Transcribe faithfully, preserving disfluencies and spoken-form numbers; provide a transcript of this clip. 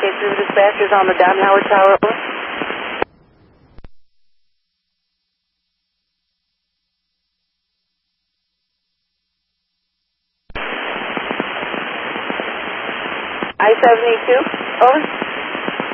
Cases dispatchers on the Don Howard Tower, over. I seventy-two, over.